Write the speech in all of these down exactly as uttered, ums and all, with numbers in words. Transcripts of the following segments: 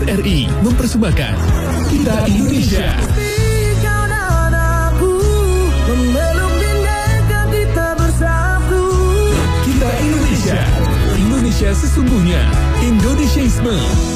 R I mempersembahkan Kita Indonesia. Kita Indonesia, Indonesia sesungguhnya, Indonesiaisme.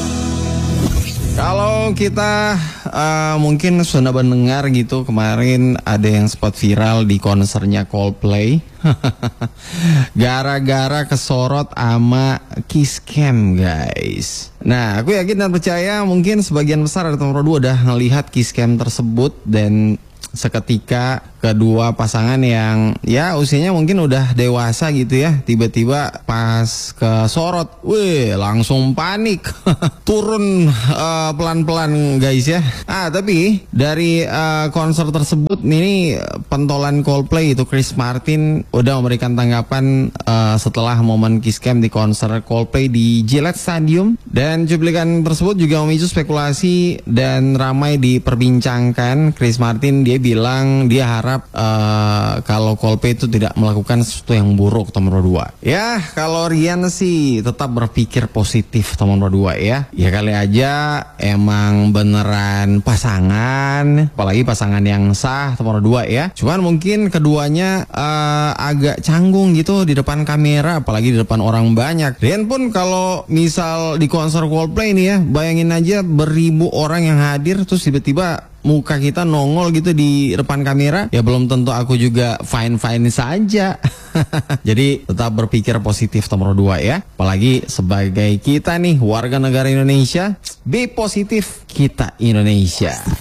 Kalau kita uh, mungkin sudah mendengar gitu, kemarin ada yang sempat viral di konsernya Coldplay. Gara-gara kesorot ama Kiss Cam, guys. Nah, aku yakin dan percaya mungkin sebagian besar atau nomor dua udah ngelihat Kiss Cam tersebut. Dan seketika kedua pasangan yang ya usianya mungkin udah dewasa gitu ya, tiba-tiba pas kesorot, wih langsung panik. Turun uh, pelan-pelan guys ya. Ah tapi dari uh, konser tersebut ini pentolan Coldplay itu Chris Martin udah memberikan tanggapan uh, setelah momen Kiss Cam di konser Coldplay di Gillette Stadium. Dan cuplikan tersebut juga memicu spekulasi dan ramai diperbincangkan. Chris Martin dia bilang dia harap Uh, kalau Coldplay itu tidak melakukan sesuatu yang buruk, nomor dua. Ya, kalau Rian sih tetap berpikir positif, nomor dua ya. Ya kali aja emang beneran pasangan, apalagi pasangan yang sah, nomor dua ya. Cuman mungkin keduanya uh, agak canggung gitu di depan kamera, apalagi di depan orang banyak. Rian pun kalau misal di konser Coldplay nih ya, bayangin aja beribu orang yang hadir, terus tiba-tiba muka kita nongol gitu di depan kamera, ya belum tentu aku juga fine-fine saja. Jadi tetap berpikir positif, nomor dua ya. Apalagi sebagai kita nih warga negara Indonesia, be positif, kita Indonesia.